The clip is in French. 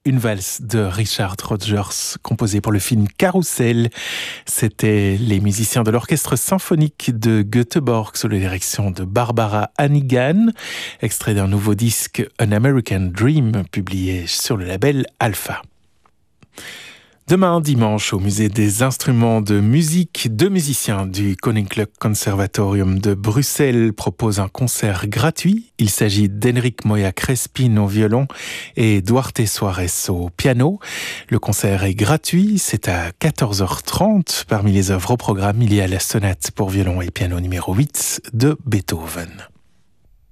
une valse de Richard Rodgers composée pour le film Carousel. C'était les musiciens de l'orchestre symphonique de Göteborg sous la direction de Barbara Hannigan, extrait d'un nouveau disque An American Dream publié sur le label Alpha. Demain dimanche, au musée des instruments de musique, deux musiciens du Koninklijk Conservatorium de Bruxelles proposent un concert gratuit. Il s'agit d'Enric Moya Crespin au violon et Duarte Suarez au piano. Le concert est gratuit, c'est à 14h30. Parmi les œuvres au programme, il y a la sonate pour violon et piano numéro 8 de Beethoven.